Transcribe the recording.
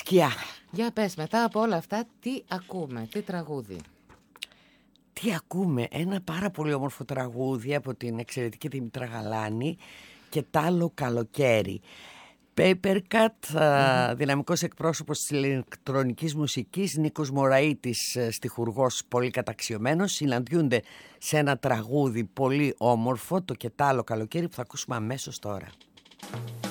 σκιά. Για πες, μετά από όλα αυτά, τι ακούμε, τι τραγούδι? Τι ακούμε? Ένα πάρα πολύ όμορφο τραγούδι από την εξαιρετική Δήμητρα Γαλάνη, «Και τ' άλλο καλοκαίρι». Papercut, δυναμικός εκπρόσωπος της ηλεκτρονικής μουσικής, Νίκος Μωραΐτης, στιχουργός πολύ καταξιωμένος, συναντιούνται σε ένα τραγούδι πολύ όμορφο, το «Και τ' άλλο καλοκαίρι», που θα ακούσουμε αμέσως τώρα.